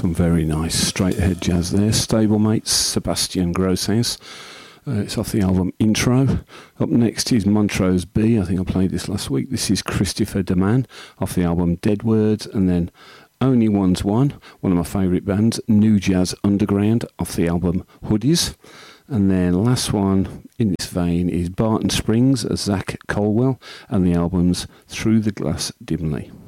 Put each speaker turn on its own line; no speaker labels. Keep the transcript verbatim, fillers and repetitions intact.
Some very nice straight ahead jazz there. Stablemates, Sebastian Groshaus. Uh, it's off the album Intro. Up next is Montrose B. I think I played this last week. This is Christopher DeMann off the album Dead Words. And then Only One's One, one of my favourite bands, New Jazz Underground off the album Hoodies. And then last one in this vein is Barton Springs, Zach Colwell, and the albums Through the Glass Dimly.